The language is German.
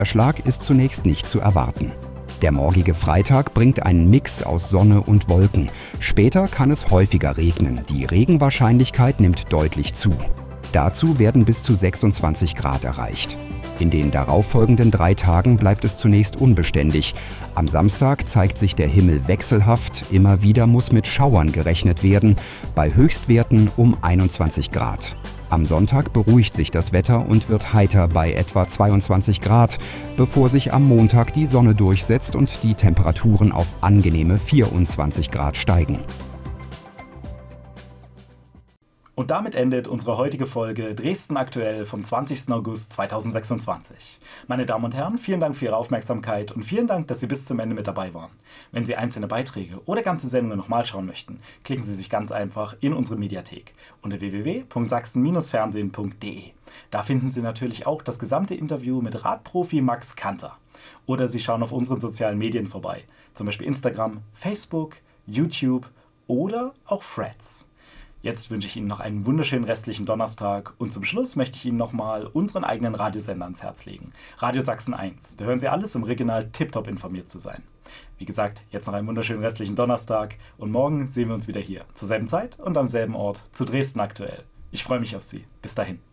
Niederschlag ist zunächst nicht zu erwarten. Der morgige Freitag bringt einen Mix aus Sonne und Wolken. Später kann es häufiger regnen. Die Regenwahrscheinlichkeit nimmt deutlich zu. Dazu werden bis zu 26 Grad erreicht. In den darauffolgenden 3 Tagen bleibt es zunächst unbeständig. Am Samstag zeigt sich der Himmel wechselhaft. Immer wieder muss mit Schauern gerechnet werden, bei Höchstwerten um 21 Grad. Am Sonntag beruhigt sich das Wetter und wird heiter bei etwa 22 Grad, bevor sich am Montag die Sonne durchsetzt und die Temperaturen auf angenehme 24 Grad steigen. Und damit endet unsere heutige Folge Dresden aktuell vom 20. August 2026. Meine Damen und Herren, vielen Dank für Ihre Aufmerksamkeit und vielen Dank, dass Sie bis zum Ende mit dabei waren. Wenn Sie einzelne Beiträge oder ganze Sendungen nochmal schauen möchten, klicken Sie sich ganz einfach in unsere Mediathek unter www.sachsen-fernsehen.de. Da finden Sie natürlich auch das gesamte Interview mit Radprofi Max Kanter. Oder Sie schauen auf unseren sozialen Medien vorbei, zum Beispiel Instagram, Facebook, YouTube oder auch Threads. Jetzt wünsche ich Ihnen noch einen wunderschönen restlichen Donnerstag und zum Schluss möchte ich Ihnen nochmal unseren eigenen Radiosender ans Herz legen. Radio Sachsen 1. Da hören Sie alles, um regional tiptop informiert zu sein. Wie gesagt, jetzt noch einen wunderschönen restlichen Donnerstag und morgen sehen wir uns wieder hier. Zur selben Zeit und am selben Ort zu Dresden aktuell. Ich freue mich auf Sie. Bis dahin.